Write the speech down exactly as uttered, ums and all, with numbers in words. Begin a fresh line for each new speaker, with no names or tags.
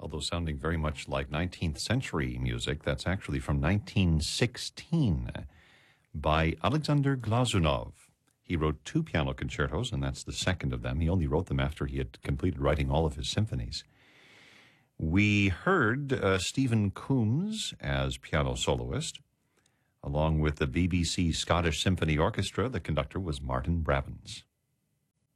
although sounding very much like nineteenth century music. That's actually from nineteen sixteen by Alexander Glazunov. He wrote two piano concertos, and that's the second of them. He only wrote them after he had completed writing all of his symphonies. We heard uh, Stephen Coombs as piano soloist, along with the B B C Scottish Symphony Orchestra. The conductor was Martin Bravins.